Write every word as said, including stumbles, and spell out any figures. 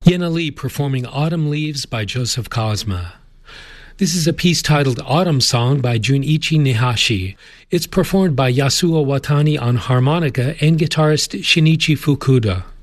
Yena Lee performing Autumn Leaves by Joseph Cosma. This is a piece titled Autumn Song by Junichi Nihashi. It's performed by Yasuo Watani on harmonica and guitarist Shinichi Fukuda.